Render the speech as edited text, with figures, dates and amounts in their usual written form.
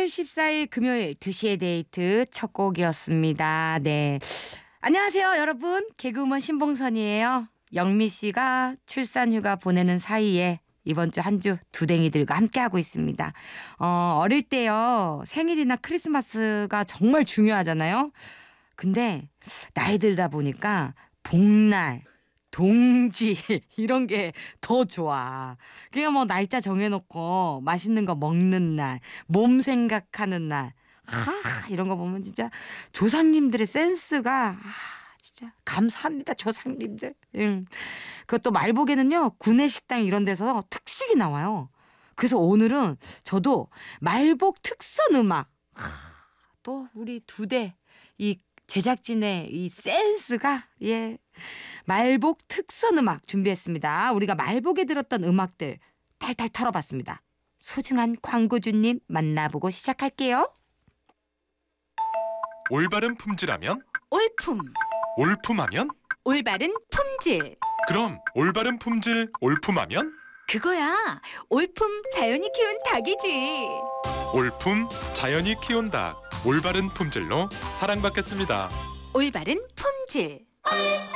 14일 금요일 2시의 데이트 첫 곡이었습니다. 네. 안녕하세요, 여러분. 개그우먼 신봉선이에요. 영미 씨가 출산휴가 보내는 사이에 이번 주 한 주 두댕이들과 함께하고 있습니다. 어릴 때요, 생일이나 크리스마스가 정말 중요하잖아요. 근데 나이 들다 보니까 복날, 동지 이런 게 더 좋아. 그냥 뭐 날짜 정해놓고 맛있는 거 먹는 날, 몸 생각하는 날, 이런 거 보면 진짜 조상님들의 센스가 진짜 감사합니다, 조상님들. 그것도 말복에는요, 구내식당 이런 데서 특식이 나와요. 그래서 오늘은 저도 말복 특선 음악, 또 우리 두대 이 제작진의 이 센스가 말복 특선 음악 준비했습니다. 우리가 말복에 들었던 음악들 탈탈 털어봤습니다. 소중한 광고주님 만나보고 시작할게요. 올바른 품질하면 올품, 올품하면 올바른 품질. 그럼 올바른 품질 올품하면 그거야. 올품 자연이 키운 닭이지. 올품 자연이 키운 닭 올바른 품질로 사랑받겠습니다. 올바른 품질.